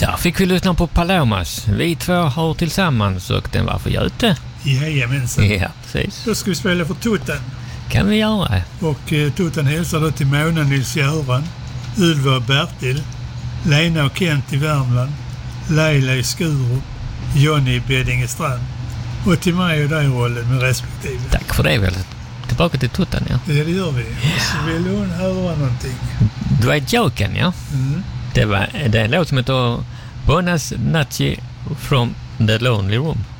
Där fick vi lyssna på Palomas. Vi två har tillsammans och den var för Göte. Jajamensan. Ja, precis. Då ska vi spela för Toten. Kan vi göra. Och Toten hälsar då till Mona Nils-Göran, Ylva och Bertil, Lena och Kent i Värmland, Leila i Skurup, Johnny i Beddingestrand och till mig och dig, Rolle, med respektive. Tack för det väl. Tillbaka till Toten, ja. Ja, det gör vi. Så vill hon höra någonting. Dwight Joken, ja. Mm. Det är en låt som heter Bonas Nachi from the Lonely Room.